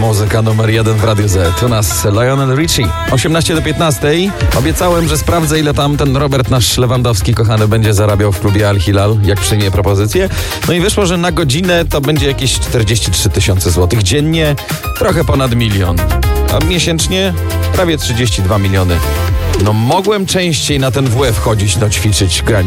muzyka numer 1 w Radiu Z. U nas Lionel Richie. 18:15. Obiecałem, że sprawdzę, ile tam ten Robert, nasz Lewandowski kochany, będzie zarabiał w klubie Al Hilal, jak przyjmie propozycję. No i wyszło, że na godzinę to będzie jakieś 43 tysiące złotych. Dziennie trochę ponad 1 milion. A miesięcznie prawie 32 miliony. No mogłem częściej na ten WF chodzić, ćwiczyć granie